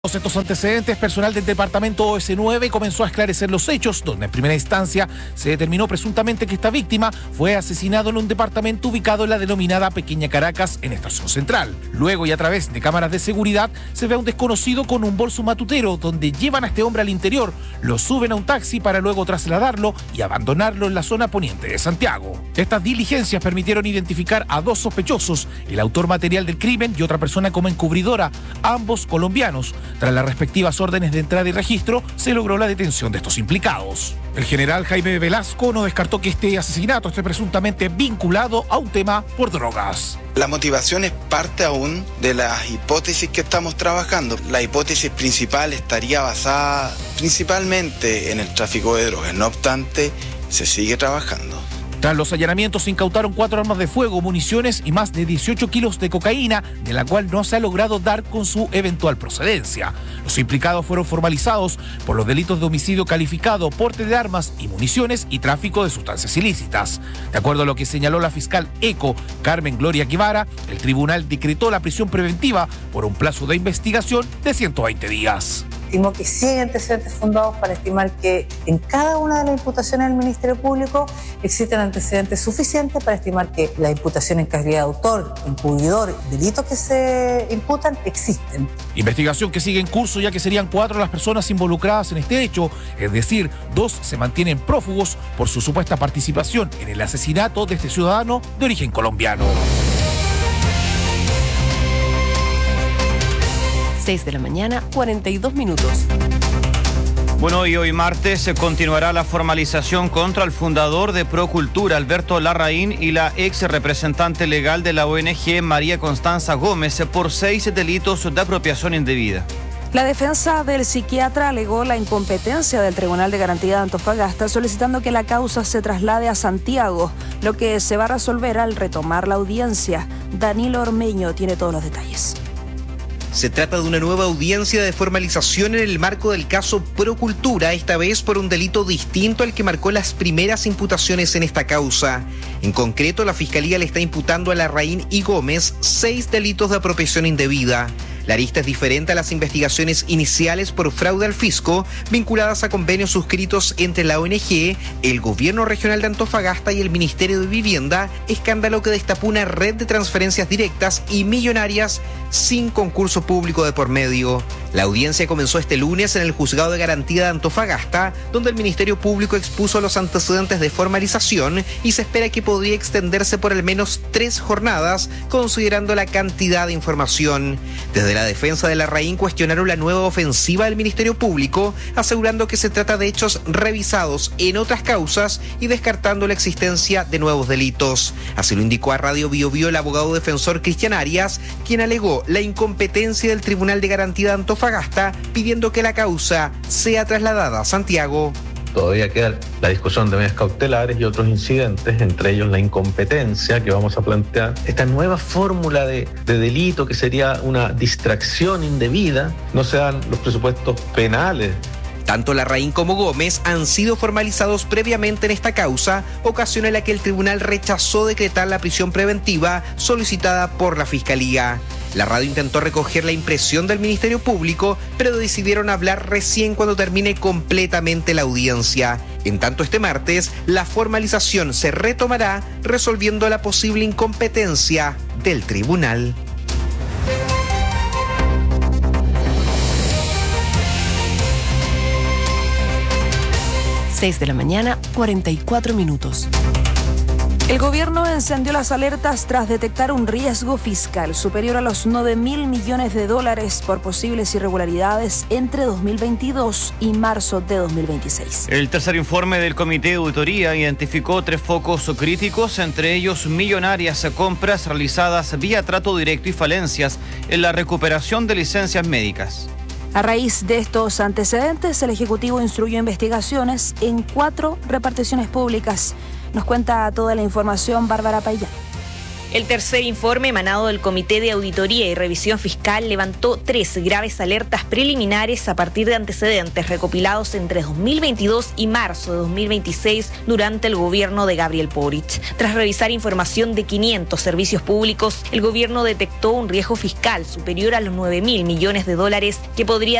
Estos antecedentes, personal del departamento OS9 comenzó a esclarecer los hechos, donde en primera instancia se determinó presuntamente que esta víctima fue asesinado en un departamento ubicado en la denominada Pequeña Caracas, en Estación Central. Luego, y a través de cámaras de seguridad, se ve a un desconocido con un bolso matutero, donde llevan a este hombre al interior, lo suben a un taxi para luego trasladarlo y abandonarlo en la zona poniente de Santiago. Estas diligencias permitieron identificar a dos sospechosos, el autor material del crimen y otra persona como encubridora, ambos colombianos. Tras las respectivas órdenes de entrada y registro, se logró la detención de estos implicados. El general Jaime Velasco no descartó que este asesinato esté presuntamente vinculado a un tema por drogas. La motivación es parte aún de las hipótesis que estamos trabajando. La hipótesis principal estaría basada principalmente en el tráfico de drogas. No obstante, se sigue trabajando. Tras los allanamientos se incautaron 4 armas de fuego, municiones y más de 18 kilos de cocaína, de la cual no se ha logrado dar con su eventual procedencia. Los implicados fueron formalizados por los delitos de homicidio calificado, porte de armas y municiones y tráfico de sustancias ilícitas. De acuerdo a lo que señaló la fiscal ECO, Carmen Gloria Guevara, el tribunal decretó la prisión preventiva por un plazo de investigación de 120 días. Estimó que sí hay antecedentes fundados para estimar que en cada una de las imputaciones del Ministerio Público existen antecedentes suficientes para estimar que la imputación en calidad de autor, encubridor, delitos que se imputan existen. Investigación que sigue en curso, ya que serían 4 las personas involucradas en este hecho, es decir, 2 se mantienen prófugos por su supuesta participación en el asesinato de este ciudadano de origen colombiano. 6 de la mañana, 42 minutos. Bueno, y hoy martes se continuará la formalización contra el fundador de Procultura, Alberto Larraín, y la ex representante legal de la ONG, María Constanza Gómez, por 6 delitos de apropiación indebida. La defensa del psiquiatra alegó la incompetencia del Tribunal de Garantía de Antofagasta, solicitando que la causa se traslade a Santiago, lo que se va a resolver al retomar la audiencia. Danilo Ormeño tiene todos los detalles. Se trata de una nueva audiencia de formalización en el marco del caso Procultura, esta vez por un delito distinto al que marcó las primeras imputaciones en esta causa. En concreto, la Fiscalía le está imputando a Larraín y Gómez 6 delitos de apropiación indebida. La arista es diferente a las investigaciones iniciales por fraude al fisco, vinculadas a convenios suscritos entre la ONG, el Gobierno Regional de Antofagasta y el Ministerio de Vivienda, escándalo que destapó una red de transferencias directas y millonarias sin concurso público de por medio. La audiencia comenzó este lunes en el Juzgado de Garantía de Antofagasta, donde el Ministerio Público expuso los antecedentes de formalización y se espera que podría extenderse por al menos 3 jornadas, considerando la cantidad de información. Desde la defensa de Larraín cuestionaron la nueva ofensiva del Ministerio Público, asegurando que se trata de hechos revisados en otras causas y descartando la existencia de nuevos delitos. Así lo indicó a Radio Biobío el abogado defensor Cristian Arias, quien alegó la incompetencia del Tribunal de Garantía de Antofagasta, pidiendo que la causa sea trasladada a Santiago. Todavía queda la discusión de medidas cautelares y otros incidentes, entre ellos la incompetencia que vamos a plantear. Esta nueva fórmula de delito que sería una distracción indebida, no se dan los presupuestos penales. Tanto Larraín como Gómez han sido formalizados previamente en esta causa, ocasión en la que el tribunal rechazó decretar la prisión preventiva solicitada por la Fiscalía. La radio intentó recoger la impresión del Ministerio Público, pero decidieron hablar recién cuando termine completamente la audiencia. En tanto, este martes, la formalización se retomará, resolviendo la posible incompetencia del tribunal. Seis de la mañana, 44 minutos. El gobierno encendió las alertas tras detectar un riesgo fiscal superior a los 9.000 millones de dólares por posibles irregularidades entre 2022 y marzo de 2026. El tercer informe del Comité de Auditoría identificó 3 focos críticos, entre ellos millonarias compras realizadas vía trato directo y falencias en la recuperación de licencias médicas. A raíz de estos antecedentes, el Ejecutivo instruyó investigaciones en 4 reparticiones públicas. Nos cuenta toda la información Bárbara Payán. El tercer informe emanado del Comité de Auditoría y Revisión Fiscal levantó 3 graves alertas preliminares a partir de antecedentes recopilados entre 2022 y marzo de 2026 durante el gobierno de Gabriel Boric. Tras revisar información de 500 servicios públicos, el gobierno detectó un riesgo fiscal superior a los $9.000 millones que podría